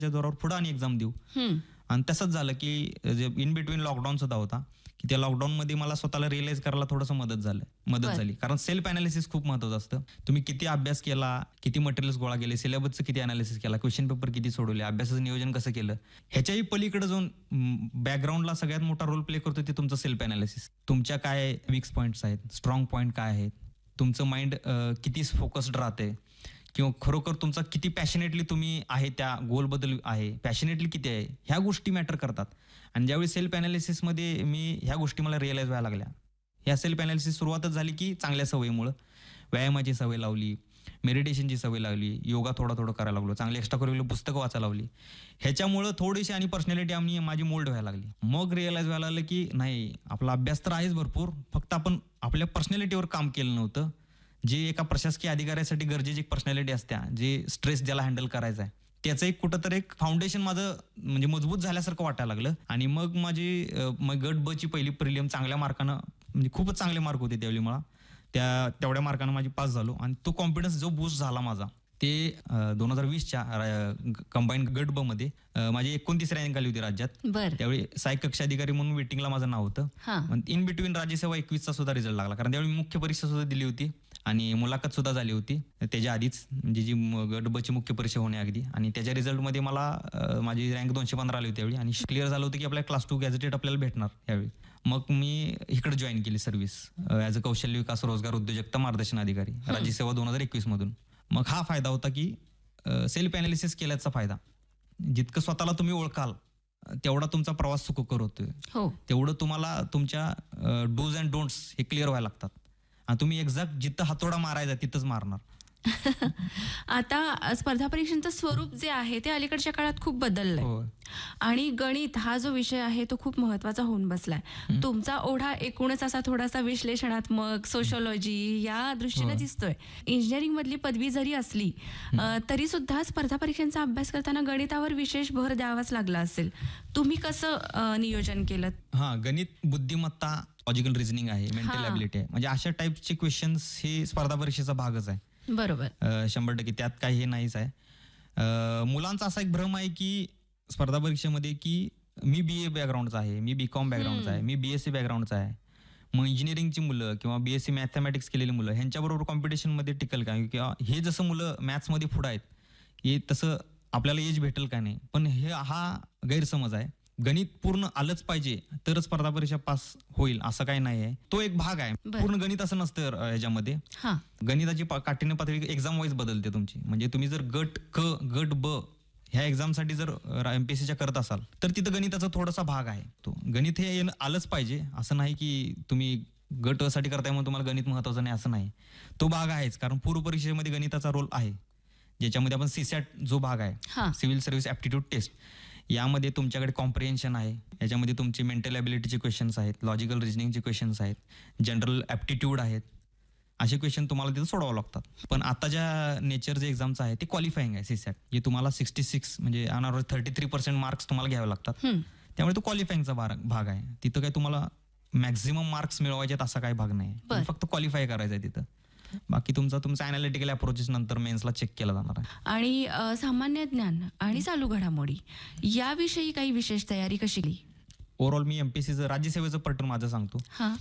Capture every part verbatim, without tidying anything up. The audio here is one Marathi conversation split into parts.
जोरावर पुढे आणि एक्झाम देऊ. आणि तसंच झालं की जे इन बिटवीन लॉकडाऊन सुद्धा होता की त्या लॉकडाऊन मध्ये मला स्वतःला रिअलाइज करायला थोडंसं मदत झालं मदत झाली कारण सेल्फ अनालिसिस खूप महत्वाचं असतं. तुम्ही किती अभ्यास केला, किती मटेरियल्स गोळा केले, सिलेबसचं किती अनालिसिस केला, क्वेश्चन पेपर किती सोडवले, अभ्यासाचं नियोजन कसं केलं, ह्याच्याही पलीकडे जाऊन बॅकग्राऊंडला सगळ्यात मोठा रोल प्ले करतो ते तुमचं सेल्फ अनालिसिस. तुमच्या काय वीक पॉईंट्स आहेत, स्ट्रॉंग पॉईंट काय आहेत, तुमचं माइंड किती फोकस्ड राहते किंवा खरोखर तुमचा किती पॅशनेटली तुम्ही आहे त्या गोलबद्दल आहे, पॅशनेटली किती आहे, ह्या गोष्टी मॅटर करतात. आणि ज्यावेळी सेल्फ अनालिसिसमध्ये मी ह्या गोष्टी मला रिअलाइज व्हायला लागल्या. ह्या सेल्फ अनालिसिस सुरुवातच झाली की चांगल्या सवयीमुळं. व्यायामाची सवय लावली, मेडिटेशनची सवय लावली, योगा थोडा थोडं करायला लागलो, चांगली एक्स्ट्रा करिक्युलर पुस्तकं वाचायला लावली. ह्याच्यामुळं थोडीशी आणि पर्सनॅलिटी आम्ही माझी मोल्ड व्हायला लागली. मग रिअलाइज व्हायला लागलं की नाही, आपला अभ्यास तर आहेच भरपूर, फक्त आपण आपल्या पर्सनॅलिटीवर काम केलं नव्हतं. जे एका प्रशासकीय अधिकाऱ्यासाठी गरजेची एक पर्सनॅलिटी असते, जे स्ट्रेस ज्याला हँडल करायचा आहे, त्याचं एक कुठंतरी एक फाउंडेशन माझं म्हणजे मजबूत झाल्यासारखं वाटायला लागलं. आणि मग माझी मग गट ब ची पहिली प्रिलियम चांगल्या मार्कानं, म्हणजे खूपच चांगले मार्क होते त्यावेळी मला, त्या तेवढ्या मार्कानं माझी पास झालो. आणि तो कॉन्फिडन्स जो बूस्ट झाला माझा ते दोन हजार वीसच्या कंबाईन गट ब मध्ये माझी एकोणतीस रँक आली होती राज्यात. त्यावेळी सहाय्यक कक्ष अधिकारी म्हणून वेटिंगला माझं नाव होतं. इन बिटवीन राज्यसेवा एकवीसचा सुद्धा रिझल्ट लागला कारण त्यावेळी मुख्य परीक्षा सुद्धा दिली होती आणि मुलाखत सुद्धा झाली होती त्याच्या आधीच, म्हणजे जी गट ब ची मुख्य परीक्षा होणे अगदी. आणि त्याच्या रिझल्टमध्ये मला माझी रँक दोनशे पंधरा आली होती त्यावेळी आणि क्लिअर झालं होतं की आपल्या क्लास टू गॅझेटेड आपल्याला भेटणार यावेळी. मग मी इकडे जॉईन केली सर्व्हिस ॲज अ कौशल्य विकास रोजगार उद्योजकता मार्गदर्शन अधिकारी राज्यसेवा दोन हजार एकवीस मधून. मग हा फायदा होता की सेल्फ अनालिसिस केल्याचा फायदा. जितकं स्वतःला तुम्ही ओळखाल तेवढा तुमचा प्रवास सुखकर होतोय, तेवढं तुम्हाला तुमच्या डूज अँड डोंट्स हे क्लिअर व्हायला लागतात आणि तुम्ही एक्झॅक्ट जिथं हातोडा मारायचा तिथंच मारणार. आता स्पर्धा परीक्षांचं स्वरूप जे आहे ते अलीकडच्या काळात खूप बदललंय आणि गणित हा जो विषय आहे तो खूप महत्वाचा होऊन बसलाय. तुमचा ओढा एकूणच असा थोडासा विश्लेषणात्मक, सोशॉलॉजी या दृष्टीने दिसतोय. इंजिनिअरिंग मधली पदवी जरी असली तरी सुद्धा स्पर्धा परीक्षांचा अभ्यास करताना गणितावर विशेष भर द्यावाच लागला असेल. तुम्ही कसं नियोजन केलं? हा, गणित, बुद्धिमत्ता, लॉजिकल रिझनिंग आहे, मेंटल ॲबिलिटी आहे, म्हणजे अशा टाईपचे क्वेश्चन्स हे स्पर्धा परीक्षेचा भागच आहे. बरोबर, शंभर टक्के त्यात काही हे नाहीच आहे. मुलांचा असा एक भ्रम आहे की स्पर्धा परीक्षेमध्ये की मी बी ए बॅकग्राऊंडचा आहे, मी बी कॉम बॅकग्राऊंडचा आहे, मी बी एस सी बॅकग्राऊंडचा आहे, मग इंजिनिअरिंगची मुलं किंवा बी एस सी मॅथमॅटिक्स केलेली मुलं ह्यांच्याबरोबर कॉम्पिटिशनमध्ये टिकल का, किंवा हे जसं मुलं मॅथ्समध्ये पुढं आहेत हे तसं आपल्याला एज भेटेल का नाही. पण हे हा गैरसमज आहे. गणित पूर्ण आलंच पाहिजे तरच स्पर्धा परीक्षा पास होईल असं काही नाही आहे. तो एक भाग आहे, पूर्ण गणित असं नसतं ह्याच्यामध्ये. गणिताची काठीण्य पातळी एक्झाम वाईज बदलते तुमची. म्हणजे तुम्ही जर गट क, गट ब ह्या एक्झामसाठी जर एमपीएससीच्या करत असाल तर तिथं गणिताचा थोडासा भाग आहे. तो गणित हे आलंच पाहिजे असं नाही की तुम्ही गट साठी करताय म्हणून तुम्हाला गणित महत्वाचं नाही असं नाही. तो भाग आहेच, कारण पूर्व परीक्षेमध्ये गणिताचा रोल आहे, ज्याच्यामध्ये आपण सीसॅट जो भाग आहे, सिव्हिल सर्व्हिस ऍप्टिट्यूड टेस्ट, यामध्ये तुमच्याकडे कॉम्प्रिहेन्शन आहे, याच्यामध्ये तुमचे मेंटल ॲबिलिटीचे क्वेश्चन्स आहेत, लॉजिकल रिजनिंगचे क्वेश्चन्स आहेत, जनरल ॲप्टिट्यूड आहेत. असे क्वेश्चन तुम्हाला तिथं सोडवावं लागतात. पण आता ज्या नेचर जे एक्झामचं आहे ते क्वालिफाईंग आहे सीसॅट, जे तुम्हाला सिक्स्टी सिक्स म्हणजे अनावर थर्टी थ्री पर्सेंट मार्क्स तुम्हाला घ्यावे लागतात. त्यामुळे तो क्वालिफाईंगचा भाग आहे. तिथं काही तुम्हाला मॅक्झिमम मार्क्स मिळवायचे असा काही भाग नाही, फक्त क्वालिफाय करायचं आहे तिथं. बाकी तुमचा तुमचा अनालिटिकल अप्रोचेस नंतर मेन्सला चेक केला जाणार आहे. आणि सामान्य ज्ञान आणि चालू घडामोडी याविषयी काही विशेष तयारी कशी केली? ओव्हरऑल मी एमपीएससीचं राज्यसेवेचं पॅटर्न माझं सांगतो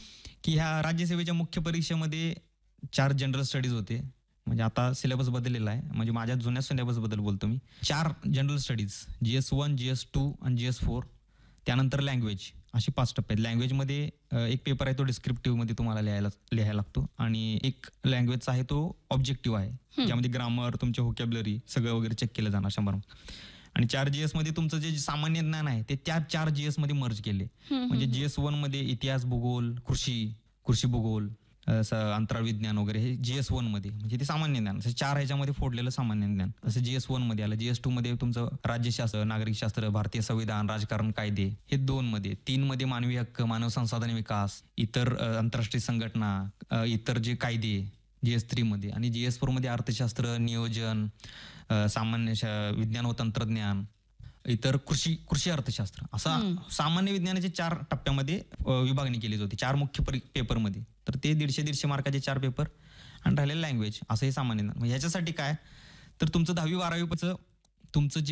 की ह्या राज्यसेवेच्या मुख्य परीक्षेमध्ये चार जनरल स्टडीज होते. म्हणजे आता सिलेबस बदललेला आहे, म्हणजे माझ्या जुन्या सिलेबस बद्दल बोलतो मी. चार general studies, G S one, G S to आणि जी एस फोर. त्यानंतर लँग्वेज, असे पाच टप्पे आहेत. लँग्वेजमध्ये एक पेपर आहे तो डिस्क्रिप्टिव्ह मध्ये तुम्हाला लिहायला लिहायला लागतो आणि एक लँग्वेजचा आहे तो ऑब्जेक्टिव्ह आहे, ज्यामध्ये ग्रामर, तुमचे व्होकॅब्युलरी सगळं वगैरे चेक केलं जाणार शंभर. आणि चार जीएस मध्ये तुमचं जे सामान्य ज्ञान आहे ते त्या चार जीएस मध्ये मर्ज केले. म्हणजे जीएस वन मध्ये इतिहास, भूगोल, कृषी, कृषी भूगोल, अंतराळ विज्ञान वगैरे हे जीएस वन मध्ये, म्हणजे ते सामान्य ज्ञान. चार ह्याच्यामध्ये फोडलेलं सामान्य ज्ञान असं जीएस वन मध्ये आलं. जीएस टू मध्ये तुमचं राज्यशास्त्र, नागरिक शास्त्र, भारतीय संविधान, राजकारण, कायदे हे दोन मध्ये. तीन मध्ये मानवी हक्क, मानव संसाधन विकास, इतर आंतरराष्ट्रीय संघटना, इतर जे कायदे जीएस थ्री मध्ये. आणि जीएस फोर मध्ये अर्थशास्त्र, नियोजन, सामान्य विज्ञान व तंत्रज्ञान, इतर कृषी कृषी अर्थशास्त्र, असा सामान्य विज्ञानाचे चार टप्प्यामध्ये विभागणी केली होती चार मुख्य पेपरमध्ये. तर ते दीडशे दीडशे मार्काचे चार पेपर आणि राहिलेलं लँग्वेज असं हे सामान्य. ह्याच्यासाठी काय तर तुमचं दहावी बारावीचं तुमचं जे